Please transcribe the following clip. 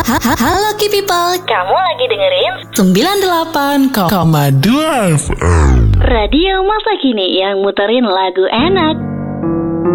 Halo Ki People, Kamu lagi dengerin 98,2 FM. Radio Masa Kini yang muterin lagu enak.